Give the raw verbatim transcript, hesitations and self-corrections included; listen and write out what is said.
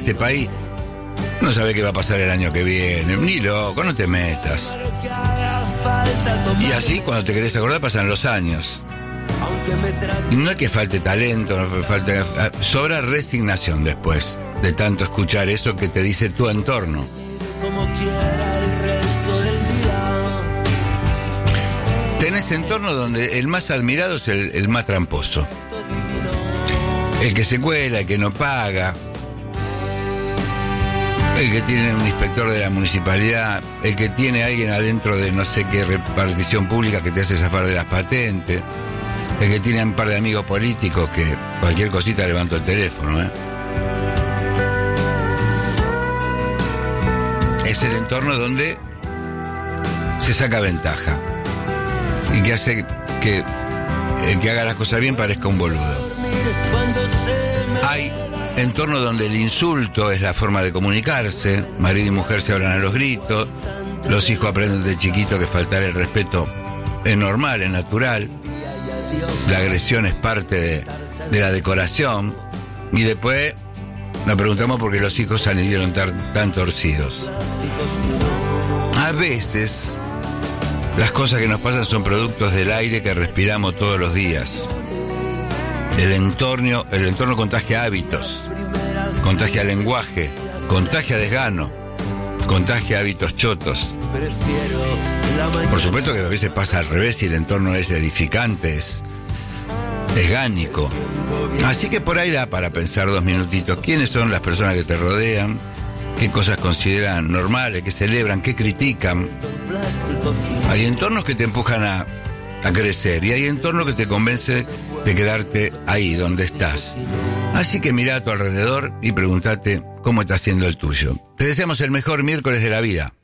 este país, no sabés qué va a pasar el año que viene. Ni loco, no te metas. Y así, cuando te querés acordar, pasan los años. Y no es que falte talento, no falte, sobra resignación después de tanto escuchar eso que te dice tu entorno. Tenés entorno donde el más admirado es el, el más tramposo, el que se cuela, el que no paga, el que tiene un inspector de la municipalidad, el que tiene a alguien adentro de no sé qué repartición pública que te hace zafar de las patentes, el que tiene un par de amigos políticos que cualquier cosita levantó el teléfono, ¿eh? Es el entorno donde se saca ventaja y que hace que el que haga las cosas bien parezca un boludo. Hay entornos donde el insulto es la forma de comunicarse, marido y mujer se hablan a los gritos, los hijos aprenden de chiquito que faltar el respeto es normal, es natural, la agresión es parte de, de la decoración, y después nos preguntamos por qué los hijos salieron tan, tan torcidos. A veces las cosas que nos pasan son productos del aire que respiramos todos los días. El entorno, el entorno contagia hábitos, contagia lenguaje, contagia desgano, contagia hábitos chotos. Por supuesto que a veces pasa al revés y el entorno es edificante, es, es gánico. Así que por ahí da para pensar dos minutitos. ¿Quiénes son las personas que te rodean? ¿Qué cosas consideran normales? ¿Qué celebran? ¿Qué critican? Hay entornos que te empujan a, a crecer y hay entornos que te convencen de quedarte ahí donde estás. Así que mira a tu alrededor y pregúntate cómo está siendo el tuyo. Te deseamos el mejor miércoles de la vida.